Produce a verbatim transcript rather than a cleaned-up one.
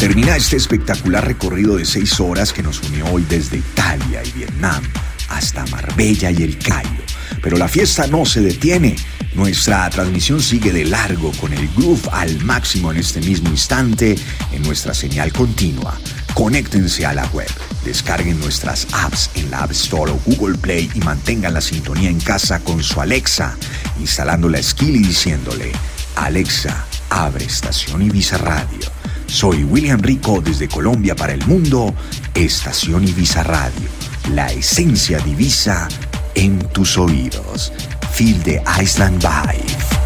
termina este espectacular recorrido de seis horas que nos unió hoy desde Italia y Vietnam hasta Marbella y El Cairo. Pero la fiesta no se detiene. Nuestra transmisión sigue de largo con el groove al máximo en este mismo instante en nuestra señal continua. Conéctense a la web, descarguen nuestras apps en la App Store o Google Play y mantengan la sintonía en casa con su Alexa, instalando la skill y diciéndole: Alexa, abre Estación Ibiza Radio. Soy William Rico desde Colombia para el mundo. Estación Ibiza Radio, la esencia de Ibiza en tus oídos. Feel the Island Vibe.